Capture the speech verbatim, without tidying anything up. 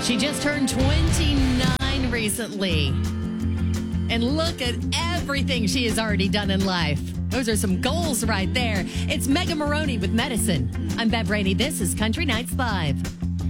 She just turned twenty-nine recently. And look at everything she has already done in life. Those are some goals right there. It's Megan Maroney with Medicine. I'm Bev Rainey. This is Country Nights Live.